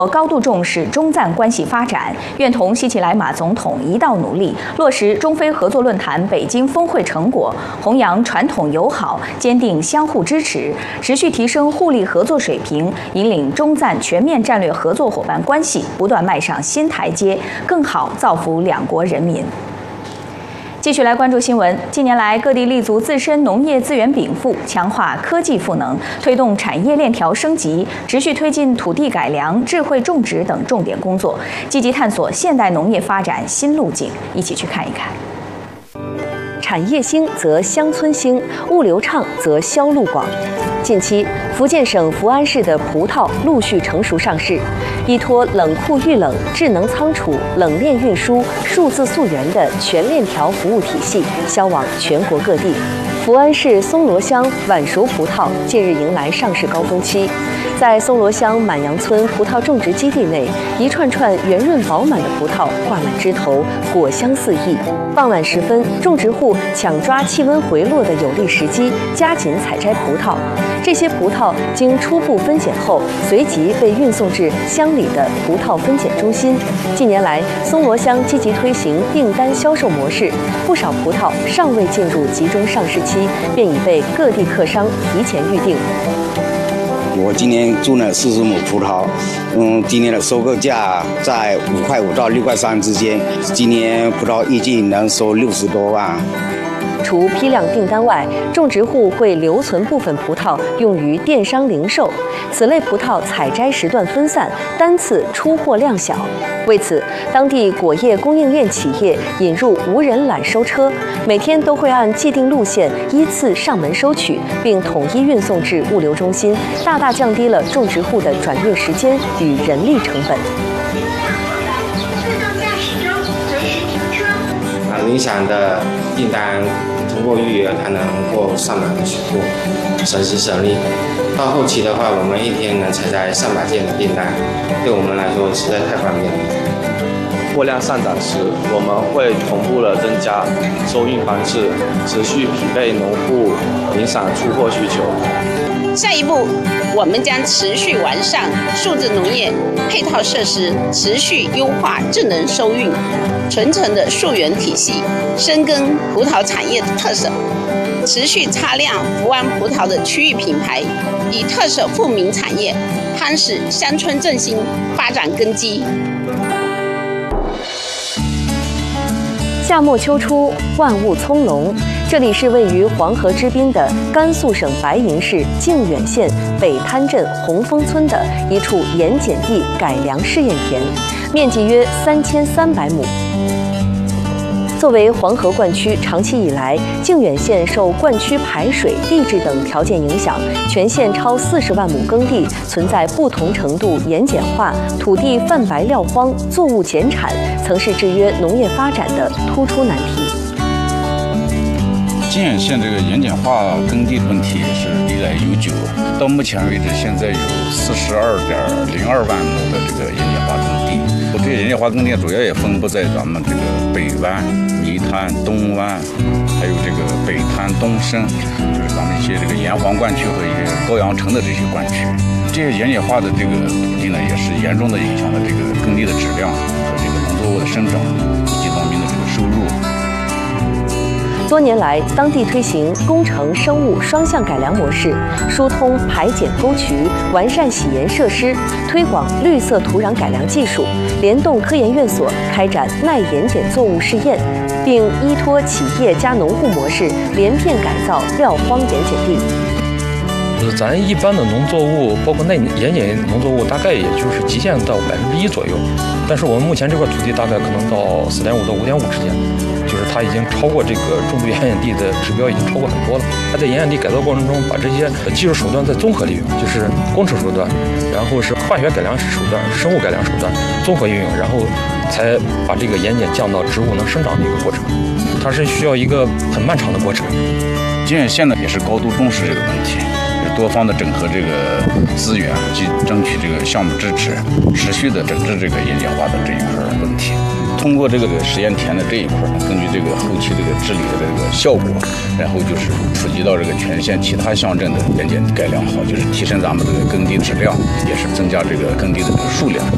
高度重视中赞关系发展，愿同希奇莱马总统一道努力，落实中非合作论坛北京峰会成果，弘扬传统友好，坚定相互支持，持续提升互利合作水平，引领中赞全面战略合作伙伴关系不断迈上新台阶，更好造福两国人民。继续来关注新闻。近年来，各地立足自身农业资源禀赋，强化科技赋能，推动产业链条升级，持续推进土地改良、智慧种植等重点工作，积极探索现代农业发展新路径。一起去看一看。产业兴则乡村兴，物流畅则销路广。近期，福建省福安市的葡萄陆续成熟上市，依托冷库预冷、智能仓储、冷链运输、数字溯源的全链条服务体系，销往全国各地。福安市松罗乡晚熟葡萄近日迎来上市高峰期，在松罗乡满阳村葡萄种植基地内，一串串圆润饱满的葡萄挂满枝头，果香四溢。傍晚时分，种植户抢抓气温回落的有利时机，加紧采摘葡萄。这些葡萄经初步分拣后，随即被运送至乡里的葡萄分拣中心。近年来，松罗乡积极推行订单销售模式，不少葡萄尚未进入集中上市期，便已被各地客商提前预定。 我今年种了40亩葡萄，今年的收购价在5块5到6块3之间。今年葡萄预计能收60多万。 除批量订单外，种植户会留存部分葡萄用于电商零售。此类葡萄采摘时段分散，单次出货量小。为此，当地果业供应链企业引入无人揽收车，每天都会按既定路线依次上门收取，并统一运送至物流中心，大大降低了种植户的转运时间与人力成本。 理想的订单通过预约，它能够上门取货，省时省力。到后期的话，我们一天能采摘300件的订单，对我们来说实在太方便了。 货量上涨时，我们会同步的增加收运方式，持续匹配农户零散出货需求。 下一步，我们将持续完善数字农业配套设施，持续优化智能收运，纯程的溯源体系，深耕葡萄产业的特色，持续擦亮福安葡萄的区域品牌，以特色富民产业，夯实乡村振兴发展根基。 夏末秋初，万物葱茏。这里是位于黄河之滨的甘肃省白银市靖远县北滩镇红枫村的一处盐碱地改良试验田，面积约3300亩。作为黄河灌区，长期以来，靖远县受灌区排水、地质等条件影响，全县超40万亩耕地存在不同程度盐碱化、土地泛白撂荒、作物减产，曾是制约农业发展的突出难题。 靖远县这个盐碱化耕地的问题是历来悠久，到目前为止，现在有42.02万亩的这个盐碱化耕地。这个盐碱化耕地主要也分布在咱们这个北湾、泥滩、东湾，还有这个北滩、东深，就是咱们一些这个盐黄灌区和一些高阳城的这些灌区。这些盐碱化的这个土地呢，也是严重的影响了这个耕地的质量和这个农作物的生长以及农民的这个收入。 多年来，当地推行工程生物双向改良模式，疏通排碱沟渠，完善洗盐设施，推广绿色土壤改良技术，联动科研院所开展耐盐碱作物试验，并依托企业加农户模式，连片改造撂荒盐碱地。 咱一般的农作物，包括耐盐碱农作物，大概也就是极限到1%左右。但是我们目前这块土地大概可能到4.5到5.5之间，就是它已经超过这个种植盐碱地的指标，已经超过很多了。它在盐碱地改造过程中，把这些技术手段再综合利用，就是工程手段，然后是化学改良手段、生物改良手段综合运用，然后才把这个盐碱降到植物能生长的一个过程。它是需要一个很漫长的过程。 靖远县呢也是高度重视这个问题。多方的整合这个资源及争取这个项目支持，持续的整治这个盐碱化的这一块问题。通过这个实验田的这一块呢，根据这个后期这个治理的这个效果，然后就是普及到这个全县其他乡镇的盐碱改良好，就是提升咱们这个耕地质量，也是增加这个耕地的这个数量。